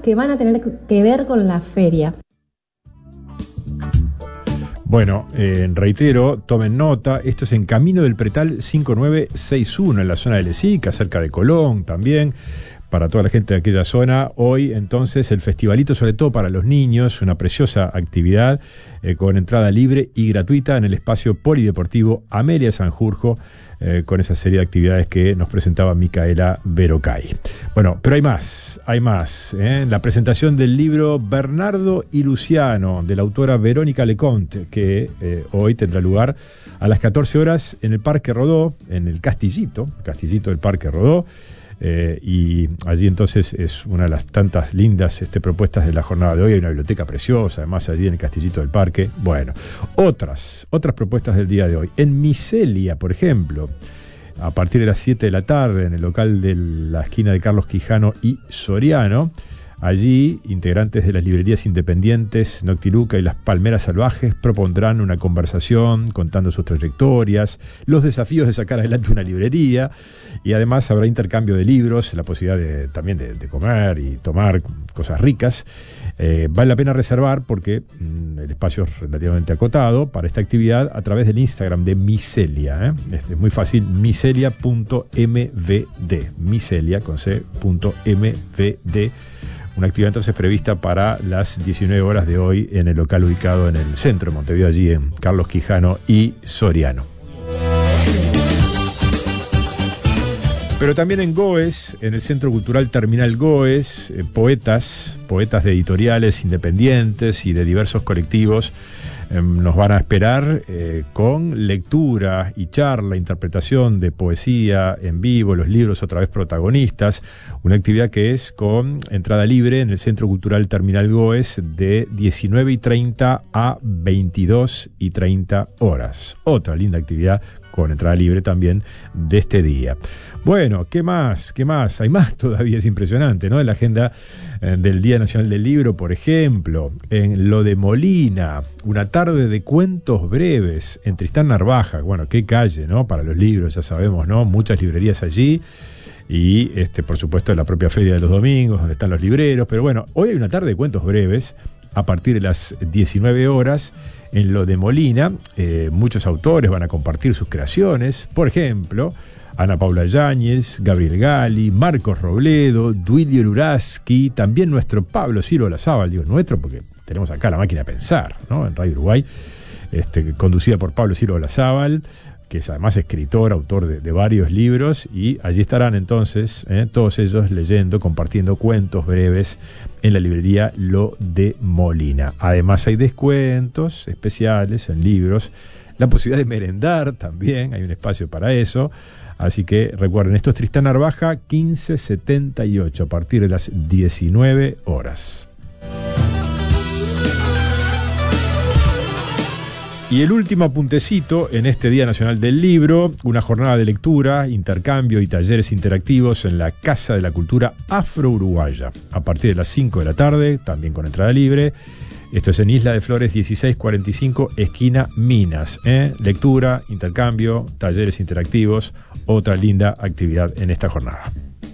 que van a tener que ver con la feria. Bueno, reitero, tomen nota, esto es en Camino del Pretal 5961, en la zona de Lesica, cerca de Colón también, para toda la gente de aquella zona. Hoy, entonces, el festivalito, sobre todo para los niños, una preciosa actividad con entrada libre y gratuita en el espacio polideportivo Amelia Sanjurjo, con esa serie de actividades que nos presentaba Micaela Verocay. Bueno, pero hay más. La presentación del libro Bernardo y Luciano, de la autora Verónica Leconte, que hoy tendrá lugar a las 14 horas en el Parque Rodó, en el Castillito del Parque Rodó. Y allí entonces es una de las tantas lindas propuestas de la jornada de hoy. Hay una biblioteca preciosa, además allí en el Castillito del Parque. Bueno, otras propuestas del día de hoy. En Miselia, por ejemplo, a partir de las 7 de la tarde, en el local de la esquina de Carlos Quijano y Soriano, allí, integrantes de las librerías independientes Noctiluca y Las Palmeras Salvajes propondrán una conversación contando sus trayectorias, los desafíos de sacar adelante una librería, y además habrá intercambio de libros, la posibilidad también de comer y tomar cosas ricas. Vale la pena reservar porque el espacio es relativamente acotado para esta actividad a través del Instagram de Miselia. Es muy fácil, miselia.mvd, miselia con c.mvd. Una actividad entonces prevista para las 19 horas de hoy en el local ubicado en el centro de Montevideo, allí en Carlos Quijano y Soriano. Pero también en Goes, en el Centro Cultural Terminal Goes, poetas de editoriales independientes y de diversos colectivos nos van a esperar con lectura y charla, interpretación de poesía en vivo, los libros otra vez protagonistas, una actividad que es con entrada libre en el Centro Cultural Terminal Goes de 19:30 a 22:30 horas. Otra linda actividad con entrada libre también de este día. Bueno, ¿qué más? Hay más todavía, es impresionante, ¿no? En la agenda del Día Nacional del Libro, por ejemplo, en Lo de Molina, una tarde de cuentos breves en Tristán Narvaja. Bueno, qué calle, ¿no? Para los libros, ya sabemos, ¿no? Muchas librerías allí. Y por supuesto la propia feria de los domingos, donde están los libreros. Pero bueno, hoy hay una tarde de cuentos breves a partir de las 19 horas en Lo de Molina. Muchos autores van a compartir sus creaciones. Por ejemplo, Ana Paula Yáñez, Gabriel Gali, Marcos Robledo, Duilio Luraski, también nuestro Pablo Silva Olazábal, digo nuestro porque tenemos acá La Máquina de Pensar, ¿no? En Radio Uruguay, conducida por Pablo Silva Olazábal, que es además escritor, autor de varios libros, y allí estarán entonces todos ellos leyendo, compartiendo cuentos breves en la librería Lo de Molina. Además hay descuentos especiales en libros, la posibilidad de merendar también, hay un espacio para eso. Así que recuerden, esto es Tristán Narvaja 1578 a partir de las 19 horas. Y el último apuntecito en este Día Nacional del Libro, una jornada de lectura, intercambio y talleres interactivos en la Casa de la Cultura Afro-Uruguaya, a partir de las 5 de la tarde, también con entrada libre. Esto es en Isla de Flores 1645, esquina Minas. Lectura, intercambio, talleres interactivos, otra linda actividad en esta jornada.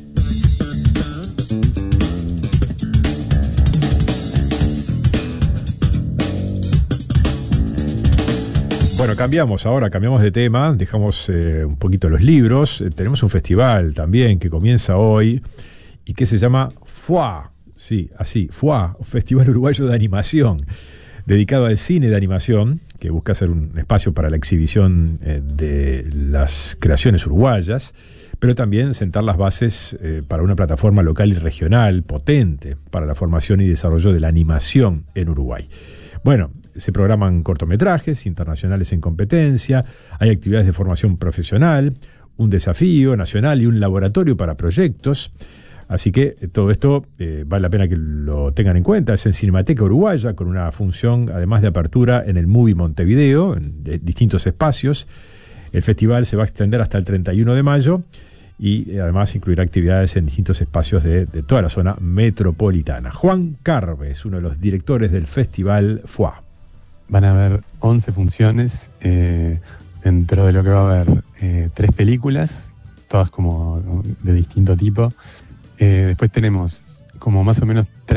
Bueno, cambiamos de tema, dejamos un poquito los libros. Tenemos un festival también que comienza hoy y que se llama FUA. Sí, así, FUA, Festival Uruguayo de Animación, dedicado al cine de animación, que busca ser un espacio para la exhibición de las creaciones uruguayas, pero también sentar las bases para una plataforma local y regional potente para la formación y desarrollo de la animación en Uruguay. Bueno, se programan cortometrajes internacionales en competencia, hay actividades de formación profesional, un desafío nacional y un laboratorio para proyectos. Así que todo esto vale la pena que lo tengan en cuenta. Es en Cinemateca Uruguaya, con una función, además de apertura, en el Movie Montevideo, en distintos espacios. El festival se va a extender hasta el 31 de mayo y además incluirá actividades en distintos espacios de toda la zona metropolitana. Juan Carve es uno de los directores del Festival FUA. Van a haber 11 funciones, dentro de lo que va a haber 3 películas, todas como de distinto tipo. Después tenemos como más o menos